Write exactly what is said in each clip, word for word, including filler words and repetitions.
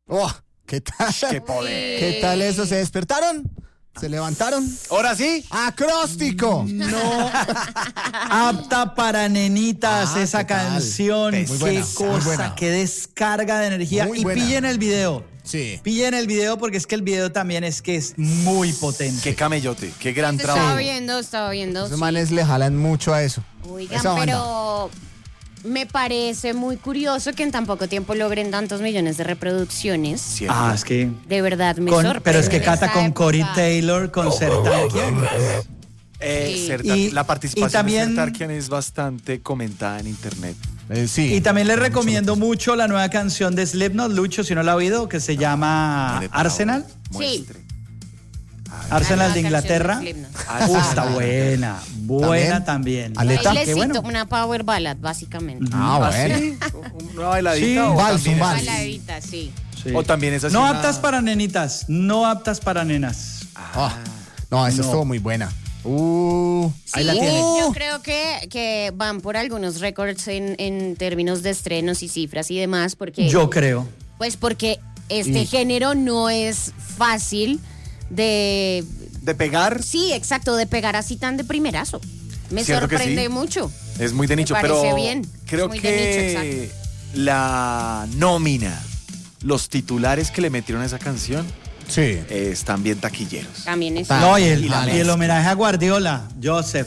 Oh, ¿qué tal? ¡Qué poder! ¿Qué tal eso? ¿Se despertaron? ¿Se levantaron? ¿Ahora sí? ¡Acróstico! No apta para nenitas Ah, esa ¿qué tal? canción. Muy Qué buena, muy cosa, buena. qué descarga de energía. Muy y buena. pillen el video. Sí. Pillen el video porque es que el video también es que es muy potente. ¡Qué camellote! ¡Qué gran Estaba trabajo! viendo, estaba viendo. Esos sí. manes le jalan mucho a eso. Oigan, Esa banda. pero me parece muy curioso que en tan poco tiempo logren tantos millones de reproducciones. Cierto. Ah, es que. De verdad me con- sorprende. pero es que canta esa con época. Corey Taylor, con Sertankia. Eh, Sí. Sertar- Y- la participación y también- de Sertarkian es bastante comentada en internet. Eh, sí. Y también les recomiendo mucho la nueva canción de Slipknot, Lucho, si no la ha oído, que se llama Tiene para Arsenal. muestre. Arsenal La de nueva Inglaterra. canción de Slipknot. Ah, Uh, sí. está buena, buena también. Aleta. Bailecito, Qué bueno. una power ballad, básicamente. Ah, ¿Ah, bueno. sí? ¿Una bailadita? Sí. o, Vals, también un es vals. así? Bailadita, sí. Sí. O también es así No una- aptas para nenitas, no aptas para nenas. Ah, no, esa No. estuvo muy buena. Uh, Ahí la Sí, tienen. yo creo que, que van por algunos récords en, en términos de estrenos y cifras y demás, porque Yo creo. pues porque este Y- género no es fácil de ¿De pegar? sí, exacto, de pegar así tan de primerazo. Me Cierto que sorprende sí. mucho. Es muy de nicho, Me parece pero bien. creo Es muy de que la nómina, los titulares que le metieron a esa canción sí. eh, están bien taquilleros. También es Ah, No, y el, y la y el mezcla. homenaje a Guardiola, Joseph.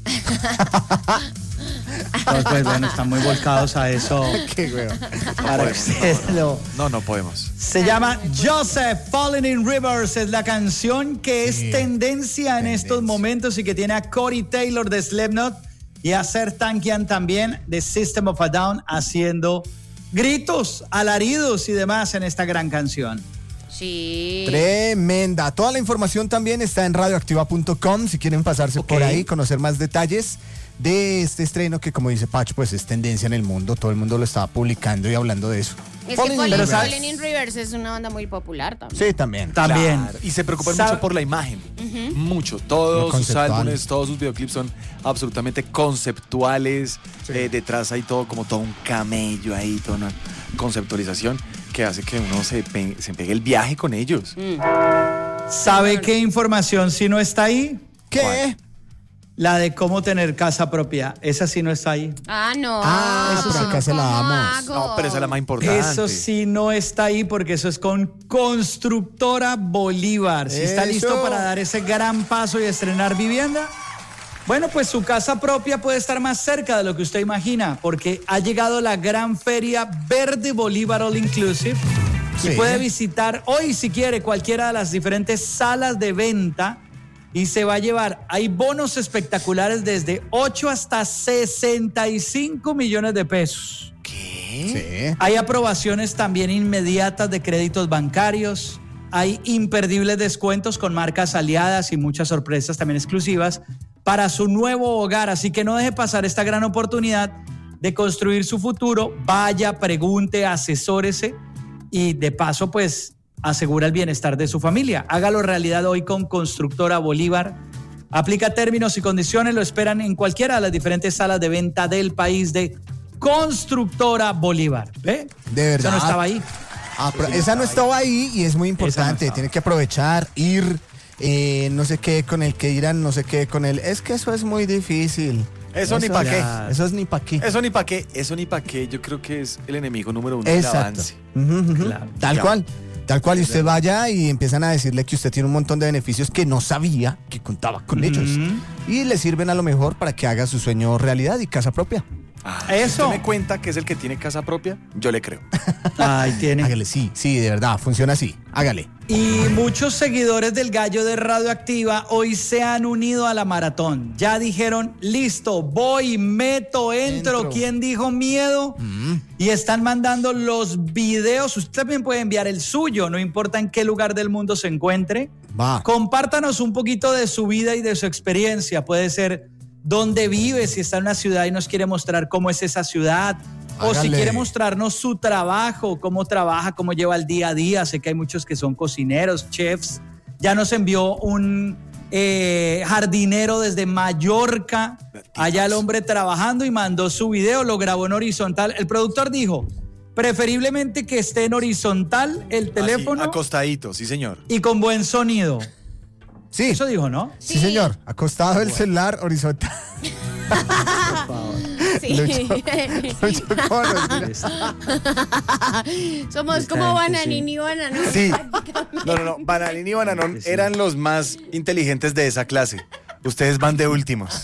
Pues, pues, bueno, están muy volcados a eso. Qué huevo. Para que ustedes lo- No, no podemos. Se llama Joseph Falling in Rivers. Es la canción que Sí, es tendencia en tendencia. estos momentos y que tiene a Corey Taylor de Slipknot y a Sertankian también de System of a Down haciendo gritos, alaridos y demás en esta gran canción. sí. Tremenda. Toda la información también está en radioactiva punto com. Si quieren pasarse Ok. por ahí, conocer más detalles de este estreno que, como dice Pacho, pues es tendencia en el mundo. Todo el mundo lo estaba publicando y hablando de eso. Es que Falling in Falling, Pero Rivers. ¿sabes? Falling in Rivers es una banda muy popular también. Sí, también. También. Claro, y se preocupan Sabe- mucho por la imagen. Mucho. Lo Todos sus conceptual. álbumes, todos sus videoclips son absolutamente conceptuales. Sí. Eh, detrás hay todo como todo un camello ahí, toda una conceptualización que hace que uno se, pe- se pegue el viaje con ellos. Mm. ¿Sabe qué información si no está ahí? ¿Qué? ¿Cuál? La de cómo tener casa propia. Esa sí no está ahí. Ah, no. Ah, eso pero sí, acá se la ¿cómo damos. hago? No, pero esa es la más importante. Eso sí no está ahí porque eso es con Constructora Bolívar. Si está Eso. listo para dar ese gran paso y estrenar vivienda, bueno, pues su casa propia puede estar más cerca de lo que usted imagina porque ha llegado la gran feria Verde Bolívar All Inclusive y Sí. puede visitar hoy si quiere cualquiera de las diferentes salas de venta y se va a llevar, hay bonos espectaculares desde ocho hasta sesenta y cinco millones de pesos. ¿Qué? Sí. Hay aprobaciones también inmediatas de créditos bancarios, hay imperdibles descuentos con marcas aliadas y muchas sorpresas también exclusivas para su nuevo hogar, así que no deje pasar esta gran oportunidad de construir su futuro, vaya, pregunte, asesórese y de paso pues asegura el bienestar de su familia. Hágalo realidad hoy con Constructora Bolívar. Aplica términos y condiciones, lo esperan en cualquiera de las diferentes salas de venta del país de Constructora Bolívar. ¿Ve? De verdad. Eso no estaba ahí. Ah, pero esa no estaba ahí y es muy importante. estaba. Tiene que aprovechar, ir, eh, no sé qué con el que irán, no sé qué con el. Es que eso es muy difícil. Eso ni pa' qué. Eso es ni pa' qué. Eso ni para qué, eso ni para qué. Yo creo que es el enemigo número uno del Exacto. avance. Ujú, ujú. Claro. Tal Ya. cual. Tal cual. Y usted vaya y empiezan a decirle que usted tiene un montón de beneficios que no sabía que contaba con ellos. Y le sirven a lo mejor para que haga su sueño realidad y casa propia. Ah, Eso. Si usted me cuenta que es el que tiene casa propia, yo le creo. Ahí tiene. Hágale, sí, sí, de verdad, funciona así. Hágale. Y muchos seguidores del Gallo de Radioactiva hoy se han unido a la maratón. Ya dijeron, listo, voy, meto, entro. Entro. ¿Quién dijo miedo? Y están mandando los videos. Usted también puede enviar el suyo, no importa en qué lugar del mundo se encuentre. Va. Compártanos un poquito de su vida y de su experiencia. Puede ser dónde vive, si está en una ciudad y nos quiere mostrar cómo es esa ciudad. O si Hágale. quiere mostrarnos su trabajo, cómo trabaja, cómo lleva el día a día. Sé que hay muchos que son cocineros, chefs. Ya nos envió un eh, jardinero desde Mallorca. Allá el hombre trabajando y mandó su video, lo grabó en horizontal. El productor dijo, Preferiblemente que esté en horizontal el teléfono. Así, acostadito, sí, señor. Y con buen sonido. Sí. Eso dijo, ¿no? Sí, Sí. señor. Acostado el celular horizontal. Sí. Lucho, Lucho, ¿cómo nos mira? Somos Esta como gente, Bananín y Bananón. Sí. No, no, no. Bananín y Bananón Sí. eran los más inteligentes de esa clase. Ustedes van de últimos.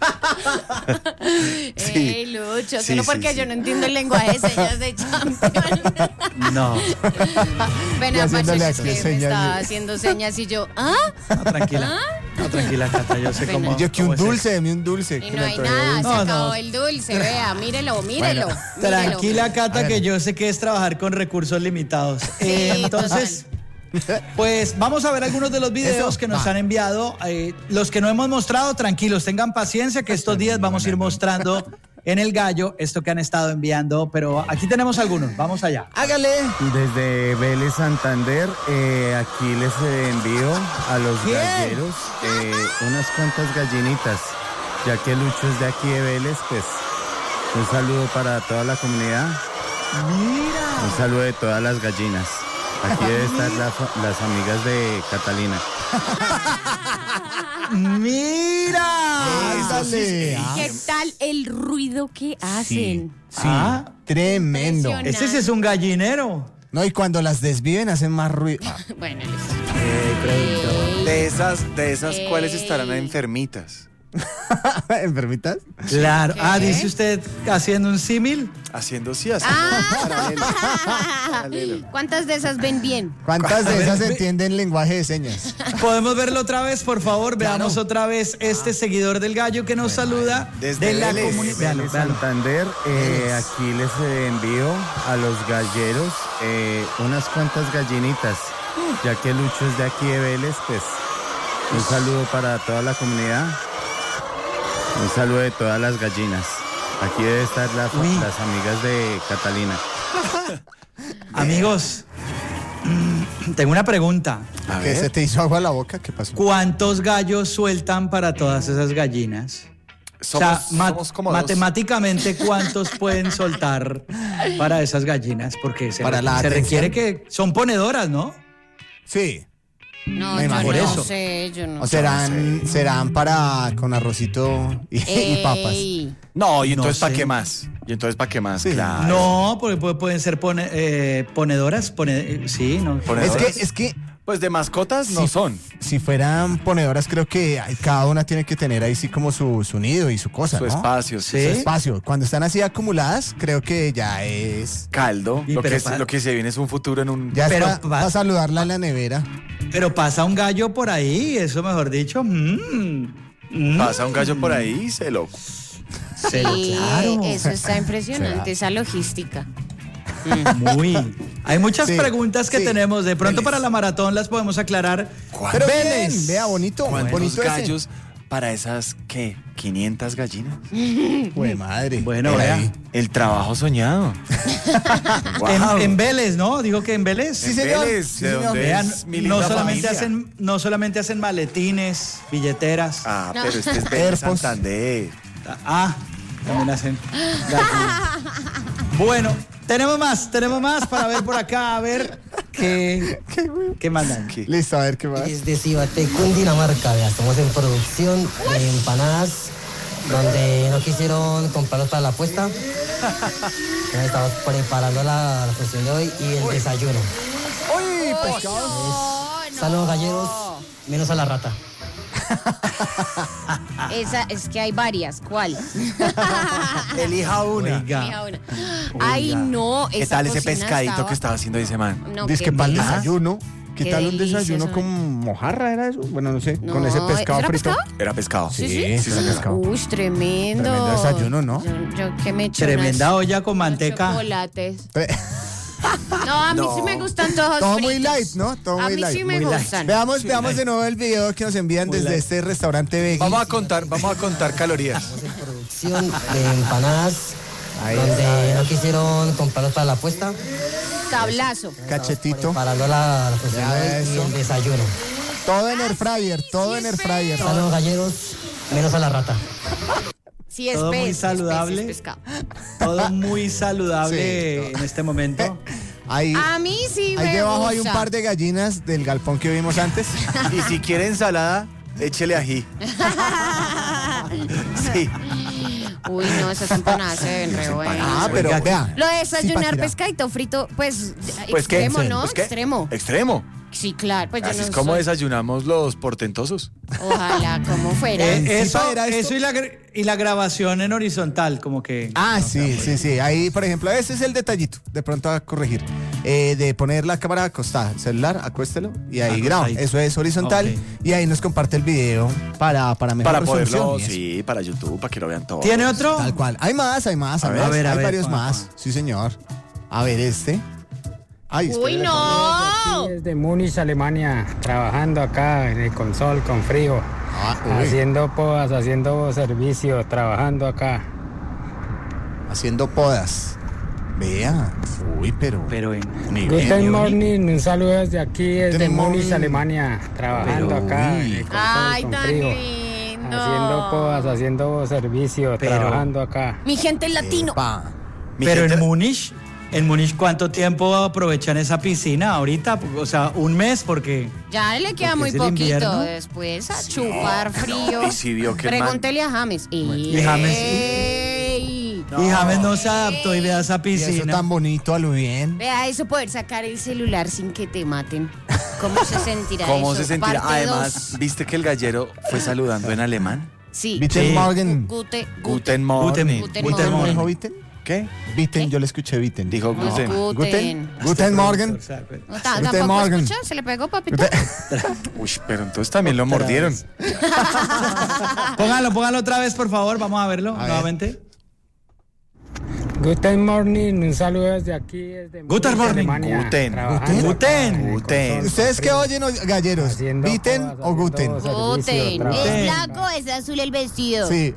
Sí. Ey, Lucho, Sí, solo sí, porque sí. yo no entiendo el lenguaje de señas de Champion. No. Ven Y a haciéndole Pacho, aquí que me señas. estaba haciendo señas y yo, ¿ah? No, tranquila. No, tranquila, Cata. Yo sé Ven. cómo. Y yo que cómo un es eso. dulce, deme un dulce. Y que no le hay antojé nada, dulce. se No, acabó no. el dulce, vea, mírelo, mírelo. Bueno, mírelo. Tranquila, Cata, Hágale. que yo sé que es trabajar con recursos limitados. Eh, entonces, pues vamos a ver algunos de los videos Eso, que nos va. han enviado. Eh, los que no hemos mostrado, tranquilos, tengan paciencia que estos días vamos a ir mostrando en el gallo esto que han estado enviando. Pero aquí tenemos algunos, vamos allá. Hágale. Desde Vélez Santander, eh, aquí les eh, envío a los Bien. galleros eh, unas cuantas gallinitas, ya que Lucho es de aquí de Vélez, pues un saludo para toda la comunidad, Mira. un saludo de todas las gallinas. Aquí debe estar la fa- las amigas de Catalina. Mira. Ándale. Ah, ¿Qué tal el ruido que hacen? sí. Ah. Tremendo. Impresionante. Ese sí es un gallinero. No, y cuando las desviven hacen más ruido. Ah, Bueno, listo. Eh, Ey, De esas, de esas, ¿cuáles Ey. estarán enfermitas? ¿Enfermitas? Claro. ¿Qué? Ah, dice usted haciendo un símil. Haciendo sí, así. Ah. Paralelo. Paralelo. ¿Cuántas de esas ven bien? ¿Cuántas de A ver, esas ve- entienden lenguaje de señas? ¿Podemos verlo otra vez, por favor? Veamos Claro. otra vez este seguidor del gallo que nos saluda Desde de la Vélez. comunidad. Vélez Véalo, véalo. Santander, eh, aquí les eh, envío a los galleros eh, unas cuantas gallinitas, ya que Lucho es de aquí de Vélez, pues un saludo para toda la comunidad, un saludo de todas las gallinas. Aquí debe estar la fa- Uy. las amigas de Catalina. Amigos, tengo una pregunta. A ¿Que se ver. te hizo agua a la boca? ¿Qué pasó? ¿Cuántos gallos sueltan para todas esas gallinas? Somos, o sea, ma- somos como dos. matemáticamente, ¿cuántos pueden soltar para esas gallinas? Porque se, Para la se requiere atención. que... Son ponedoras, ¿no? Sí. No, Me yo imagino. no Por eso. sé, yo no O sé. serán, serán para con arrocito y, y papas. Ey, No, y No entonces ¿para sé. qué más? Y entonces ¿para qué más? Sí. Claro. No, porque pu- pueden ser pone- eh, ponedoras. pone- eh, sí, no. Es Ponedoras. que, es que Pues de mascotas no Sí. son. si fueran ponedoras, creo que hay- cada una tiene que tener ahí sí como su, su nido y su cosa, Su ¿no? espacio, Sí. sí. Su espacio. Cuando están así acumuladas, creo que ya es... Caldo. Y Lo pero que, es- pa- lo que se viene es un futuro en un... Ya Pero es para va- saludarla en la nevera. Pero pasa un gallo por ahí, eso mejor dicho. mm, mm. Pasa un gallo por ahí y se lo... Pero sí, claro. eso está impresionante, esa logística. Muy. Hay muchas Sí, preguntas que sí. tenemos. De pronto Vélez. para la maratón las podemos aclarar. ¿Cuántos, Pero Vélez. bien, vea, bonito. cuántos bonito ese. gallos para esas, qué, quinientas gallinas? Jue madre. Bueno, Era vea. ahí. El trabajo soñado. En, Wow. en Vélez, ¿no? Digo que en Vélez. Sí, En señor. Vélez, Sí, de señor. donde Vean, es mi no linda solamente, familia. hacen, no solamente hacen maletines, billeteras. Ah, No. pero este es Vélez Airpods. Santander. Ah, también hacen gallinas. Bueno, tenemos más, tenemos más para ver por acá, a ver qué, qué mandan. ¿Qué? Listo, a ver qué más. Desde Cibaté, Cundinamarca, vea, estamos en producción de empanadas, donde no quisieron comprarlos para la apuesta. Entonces estamos preparando la, la función de hoy y el desayuno. ¡Uy, pescado! No, Saludos galleros, menos a la rata. Esa, es que hay varias. ¿Cuál? Elija una. Oiga. Mira una. Ay, no. ¿Qué esa tal ese cocina pescadito estaba- que estaba haciendo ese man? No, Dice qué que para el delicia. desayuno. ¿Qué, Qué tal un delicia desayuno eso, con mojarra era eso? Bueno, no sé, No, con ese pescado ¿era frito. pescado? Era pescado. Sí, sí. sí, era pescado. Uy, tremendo. Tremendo desayuno, ¿no? Yo, yo que me eché Tremenda unas- olla con unos manteca. chocolates. No, a mí No. sí me gustan todos Todo muy fritos. light, ¿no? Todo a muy mí light, sí me muy light. gustan. Veamos, veamos de nuevo el video que nos envían Muy desde light. este restaurante veggie. Vamos a contar, vamos a contar calorías. Estamos en producción de empanadas, Ahí donde no quisieron comprarlos para la apuesta. Tablazo. Cachetito. Preparando la, la función Ya de hoy y eso. el desayuno. Todo en air fryer, todo en air fryer. Saludos galleros, menos a la rata. Sí, es todo pez, muy es pez, saludable. es pescado. Todo muy saludable Sí, todo. en este momento. Ahí, A mí sí ahí me debajo hay un gusta. par de gallinas del galpón que vimos antes. Y si quiere ensalada, échele ají. Sí. Uy, no, esas empanadas se ven re buenas. Ah, pero Oiga, vea. Lo de desayunar Zipaquirá. pescadito frito, pues, Pues qué. extremo, ¿no? Pues qué. Extremo. Extremo. Sí, claro, pues yo Así no es como soy- desayunamos los portentosos. Ojalá, como fuera. Eh, eso, Zipa era esto. eso y, la, gra- y la grabación en horizontal, como que. Ah, sí, sí, sí. Ahí, por ejemplo, ese es el detallito. De pronto a corregir. Eh, de poner la cámara acostada, el celular, acuéstelo y ahí graba. Acostadito. Eso es horizontal. Ok. Y ahí nos comparte el video para, para mejor Para poderlo, resolución y eso. sí, para YouTube, para que lo vean todos. ¿Tiene otro? Tal cual. Hay más, hay más, A hay ver. más. A ver, a hay ver, varios Juan, más. Juan. Sí, señor. A ver, este. Ay, Uy, espere. no. Desde Múnich, Alemania, trabajando acá en el consol con frío, Ah, uy, haciendo podas, haciendo servicio, trabajando acá. haciendo podas. Vea. Uy, pero. Pero en. Nivel, Guten nivel. morning, un saludo desde aquí, desde Guten Múnich, morning. Alemania, trabajando Pero, acá uy. en el consol Ay, con tan frío. lindo. Haciendo podas, haciendo servicio, Pero- trabajando acá. Mi gente latino. Epa. Mi Pero gente- en Múnich, en Múnich, ¿cuánto tiempo aprovechan esa piscina ahorita? O sea, un mes, porque. Ya le queda Porque muy es el poquito. invierno. Después a chupar frío. Y si vio que el man- Pregúntele a James. Y James- Ey. Y James no se adaptó y vea esa Y eso piscina. tan bonito, a lo bien. Vea eso, poder sacar el celular sin que te maten. ¿Cómo se sentirá ¿Cómo eso? se sentirá? Parte Además, dos. ¿viste que el gallero fue saludando en alemán? Sí. Guten Sí. Morgen. Gute, gute. Guten Morgen. Guten ¿Guten Morgen. dijo Viten? ¿Qué? Viten, yo le escuché Viten. Dijo No, Guten. Guten. Guten Morgen. O sea, pues, No, ta- Guten ¿Tampoco Morgen. escucha? ¿Se le pegó, papito? Uy, pero entonces también lo mordieron. Póngalo, póngalo otra vez, por favor. Vamos a verlo A ver. nuevamente. Guten morning, un saludo desde aquí, desde Guten Múnich, morning. Alemania, Guten. trabajando Guten. acá en el Guten. consol ¿Ustedes con qué frío. oyen, o- galleros? Haciendo ¿Viten podas, o Guten? haciendo Guten. servicio, trabajando ¿Es acá. blanco o es azul el vestido? Sí.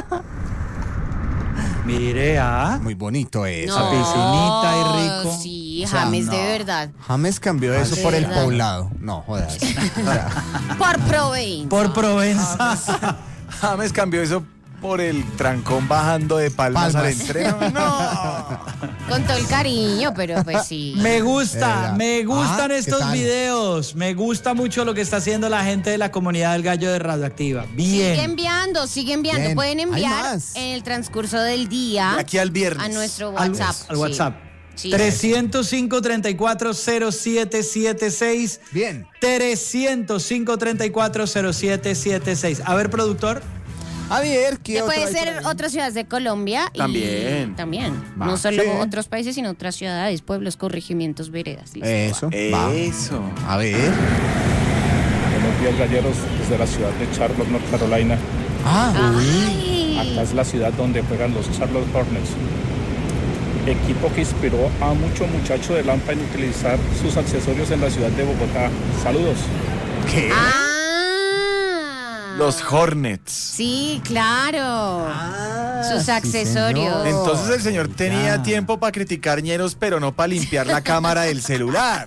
Mire, ah. Muy bonito eso. Esa piscinita y rico. Sí, O sea, James, no. de verdad. James cambió eso de por el verdad. poblado. No, jodas. O sea, Por Provenza. Por Provenza. James cambió eso por el trancón bajando de palmas, Palmas. al entreno. No. Con todo el cariño, pero pues sí. Me gusta, Eh, me gustan ah, ¿qué estos tal? videos. Me gusta mucho lo que está haciendo la gente de la comunidad del Gallo de Radioactiva. Bien. Sigue enviando, sigue enviando. Bien. Pueden Hay enviar más. en el transcurso del día Aquí al viernes. a nuestro Al- WhatsApp. Al, sí. WhatsApp. Sí. trescientos cinco, treinta y cuatro, cero siete siete seis. bien. trescientos cinco, treinta y cuatro, cero siete siete seis. A ver, productor. A ver, ¿qué Que otro puede hay por ser ahí? otras ciudades de Colombia. y También. También. Va. No solo Sí. otros países, sino otras ciudades, pueblos, corregimientos, veredas. Listo. Eso. va. Eso. A ver. Buenos días, galleros, desde la ciudad de Charlotte, North Carolina. Ah, Ay. Acá es la ciudad donde juegan los Charlotte Hornets. Equipo que inspiró a muchos muchachos de Lampa en utilizar sus accesorios en la ciudad de Bogotá. Saludos. ¿qué? Ah. Los Hornets. Sí, claro. Sus sí, accesorios. señor. Entonces el señor tenía Ya. tiempo para criticar ñeros, pero no para limpiar la cámara del celular.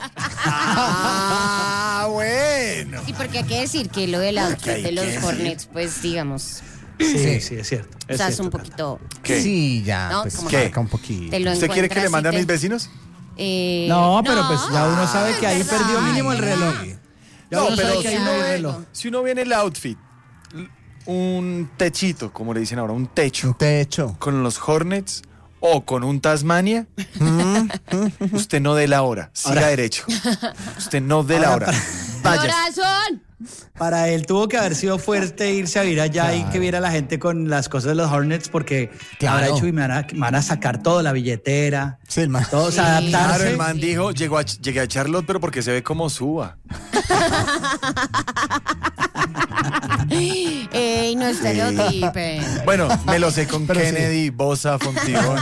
Ah, bueno. Sí, porque hay que decir que lo del outfit hay de los que decir. Hornets, pues digamos, Sí, sí, es cierto. o es sea, es cierto. un poquito. ¿Qué? Sí, ya. No, pues como que- marca un poquito. Te lo ¿Usted quiere que le encuentras mande a y te- mis vecinos? Eh, No, pero pues ya uno sabe es que ahí verdad, perdió mínimo el es reloj. verdad. Ya No, uno pero sabe si que ahí uno, no hay ve, reloj. si uno ve en el outfit l- un techito, como le dicen ahora, un techo, Un techo. con los Hornets o con un Tasmania, usted no dé la hora, siga Ahora- derecho. Usted no dé la hora. Vaya. ¡Corazón! Para él tuvo que haber sido fuerte irse a vivir allá y que viera a la gente con las cosas de los Hornets porque Claro. habrá hecho y me van, a, me van a sacar todo, la billetera, Sí, el man. todo, o sea, Sí. adaptarse. Claro, el man dijo, llegó a, llegué a Charlotte, pero porque se ve como suba. Ey, no estereotipen. Bueno, me lo sé con Pero sí. Kennedy, Bosa, Fontibón.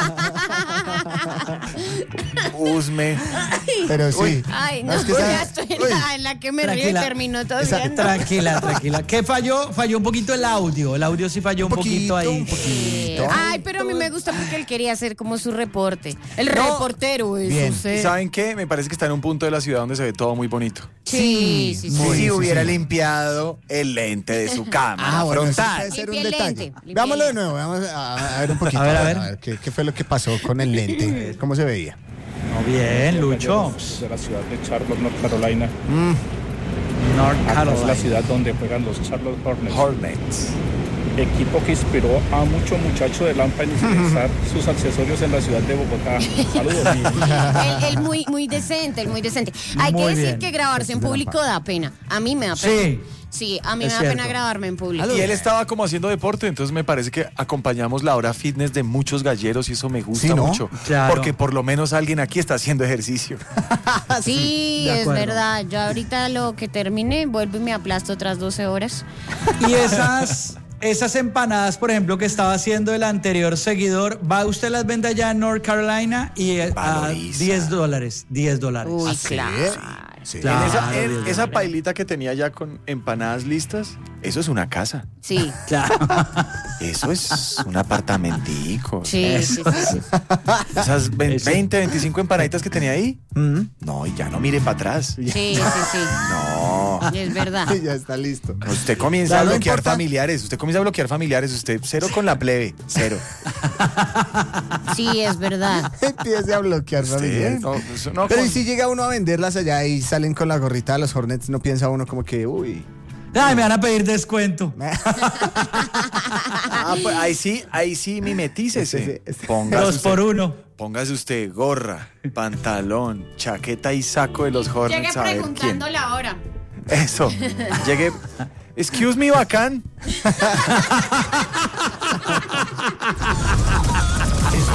Usme. Pero sí. Uy. Ay, no, Es que ya esa- estoy en la, en la que me río y Tranquila. termino todo Esa- viendo. tranquila, tranquila. ¿Qué falló? Falló un poquito el audio. El audio sí falló un, Un poquito, poquito ahí. un poquito. Ay, pero a mí me me gusta porque él quería hacer como su reporte. El No. reportero es Bien. usted. ¿Saben qué? Me parece que está en un punto de la ciudad donde se ve todo muy bonito. Sí, sí, sí. muy- si sí, hubiera sí. limpiado el lente de su cámara Ah, bueno, eso frontal. puede ser un Limpia el detalle. lente, limpia Veámoslo el de nuevo, vamos a, a ver un poquito. A ver, a ver. ¿qué, qué fue lo que pasó con el lente? ¿Cómo se veía? No, bien, Lucho. De la ciudad de Charlotte, North Carolina. North Acá es la Carolina. ciudad donde juegan los Charlotte Hornets. Hornets. Equipo que inspiró a muchos muchachos de Lampa en utilizar sus accesorios en la ciudad de Bogotá. Saludos. Él, él muy, muy decente, él muy decente. Hay Muy que decir bien. que grabarse en público da pena. A mí me da pena. Sí. Sí, a mí Es me da pena cierto. grabarme en público. Y él estaba como haciendo deporte, entonces me parece que acompañamos la hora fitness de muchos galleros y eso me gusta Sí, ¿no? mucho. Claro. Porque por lo menos alguien aquí está haciendo ejercicio. Sí, de es acuerdo. verdad. Yo ahorita lo que termine, vuelvo y me aplasto otras doce horas. Y esas, esas empanadas, por ejemplo, que estaba haciendo el anterior seguidor, va usted las vende allá en North Carolina y eh, a Valoriza. diez dólares. diez dólares. Uy, ¿Ah, sí? claro. Sí. Claro. En esa, en Dios esa mío. pailita que tenía ya con empanadas listas, eso es una casa. Sí, Claro. Eso es un apartamentico. sí, sí, sí, sí. Esas ve- Eso. veinte, veinticinco empanaditas que tenía ahí. Mm. No, y ya no mire para atrás. Sí, sí, sí. No. Es verdad. Ya está listo. Usted comienza Ya a no bloquear importa. familiares. Usted comienza a bloquear familiares. Usted cero con la plebe. Cero. Sí, es verdad. Empiece a bloquear Usted, familiares. no, eso no Pero con- y si llega uno a venderlas allá y salen con la gorrita de los Hornets, no piensa uno como que, uy. Ay, me van a pedir descuento. Ah, pues ahí sí, ahí sí mimetícese. Ese- ese- Póngase Dos usted, por uno. póngase usted gorra, pantalón, chaqueta y saco de los Hornets. Llegué a ver preguntando la hora. quién. Eso. Llegué. Excuse me, bacán.